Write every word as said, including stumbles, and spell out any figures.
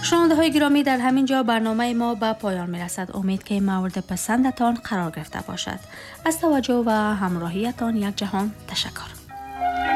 شنونده های گرامی، در همین جا برنامه ما به پایان می رسد. امید که مورد پسندتان قرار گرفته باشد. از توجه و همراهیتان یک جهان تشکر.